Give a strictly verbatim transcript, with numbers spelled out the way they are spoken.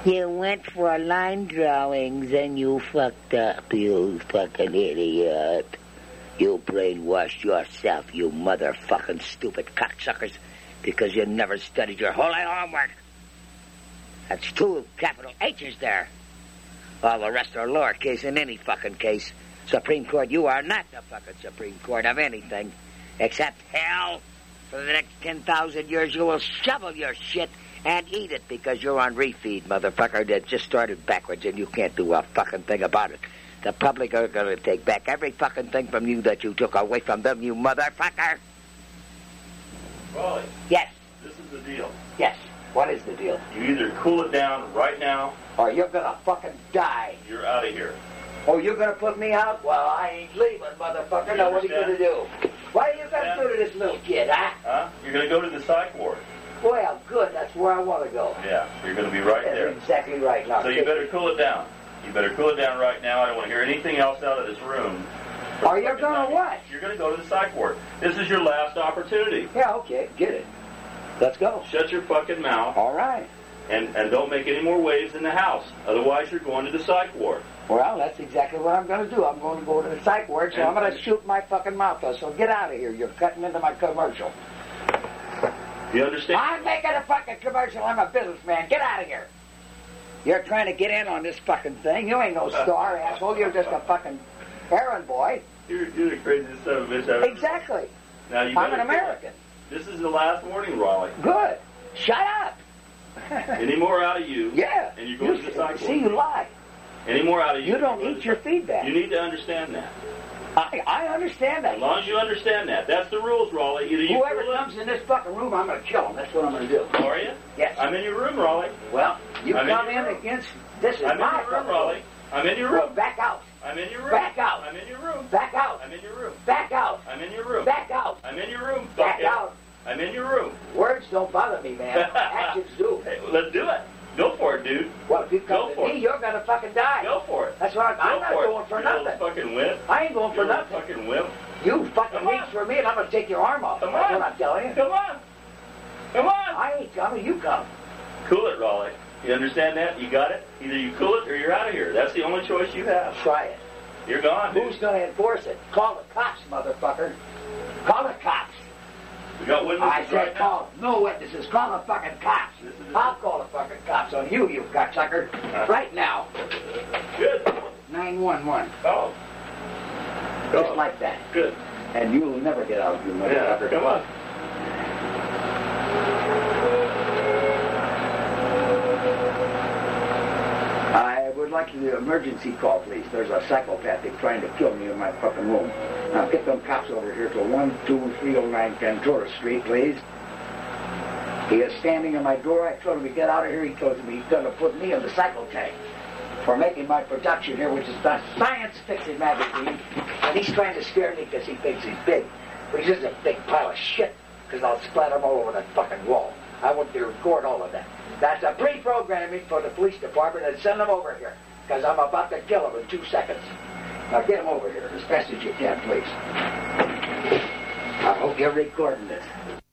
You went for line drawings and you fucked up, you fucking idiot. You brainwashed yourself, you motherfucking stupid cocksuckers, because you never studied your holy homework. That's two capital H's there. All the rest are lowercase in any fucking case. Supreme Court, you are not the fucking Supreme Court of anything. Except hell. For the next ten thousand years, you will shovel your shit and eat it because you're on refeed, motherfucker. That just started backwards and you can't do a fucking thing about it. The public are going to take back every fucking thing from you that you took away from them, you motherfucker. Raleigh. Yes. This is the deal. Yes. What is the deal? You either cool it down right now, or you're going to fucking die. You're out of here. Oh, you're going to put me out? Well, I ain't leaving, motherfucker. Now, what are you going to do? What are you going to do to this little kid, huh? Huh? You're going to go to the psych ward. Well, good. That's where I want to go. Yeah, you're going to be right That's there. Exactly right. Now, so you better cool it down. You better cool it down right now. I don't want to hear anything else out of this room. Or you're going to what? You're going to go to the psych ward. This is your last opportunity. Yeah, okay. Get it. Let's go. Shut your fucking mouth. All right. And, and don't make any more waves in the house. Otherwise, you're going to the psych ward. Well, that's exactly what I'm going to do. I'm going to go to the psych ward, so and, I'm going to shoot my fucking mouth off. So get out of here. You're cutting into my commercial. You understand? I'm making a fucking commercial. I'm a businessman. Get out of here. You're trying to get in on this fucking thing. You ain't no star, asshole. You're just a fucking errand boy. You're, you're the craziest son of a bitch ever. Exactly. Now, you I'm an American. This is the last warning, Raleigh. Good. Shut up. Any more out of you? Yeah. And you're going you, to the psych ward. See, you lie. Any more out of you? You don't eat your feedback. You need to understand that. I, I understand that. As long as you understand that. That's the rules, Raleigh. Either you Whoever comes in this fucking room, I'm going to kill him. That's what I'm going to do. Are you? Yes. I'm in your room, Raleigh. Well, you I'm come in, in against... This is I'm my in your room, Raleigh. I'm in your room. Well, back out. I'm in your room. Back out. I'm in your room. Back out. I'm in your room. Back out. I'm in your room. Back out. I'm in your room. Back out. I'm in your room. Words don't bother me, man. Actions do. Hey, let's do it. Go for it, dude. Well, if you come Go to me, it. you're going to fucking die. Go for it. That's what I'm, Go I'm not for going it. for You're nothing. A fucking wimp. I ain't going for You're nothing. A fucking wimp. You fucking Come reach on. for me, and I'm going to take your arm off. Come That's on. what I'm telling you. Come on. Come on. I ain't coming. You come. Cool it, Raleigh. You understand that? You got it? Either you cool it or you're out of here. That's the only choice you have. Try it. You're gone, dude. Who's going to enforce it? Call the cops, motherfucker. Call the cops. We got witnesses I said right call. now. No witnesses. Call the fucking cops. I'll call the fucking cops on you, you cocksucker. Uh-huh. Right now. Good. nine one one. Oh. Just Oh. like that. Good. And you'll never get out, you Yeah, motherfucker. come on. I would like the emergency call, please. There's a psychopathic trying to kill me in my fucking room. Now get them cops over here to one two three oh nine Ventura Street, please. He is standing in my door. I told him to get out of here. He told me he's going to put me in the cycle tank for making my production here, which is the Science Fiction magazine. And he's trying to scare me because he thinks he's big. But he's just a big pile of shit, because I'll splatter him all over that fucking wall. I want to record all of that. That's a pre-programming for the police department, and send them over here, because I'm about to kill him in two seconds. Now get him over here as fast as you can, please. I hope you're recording this.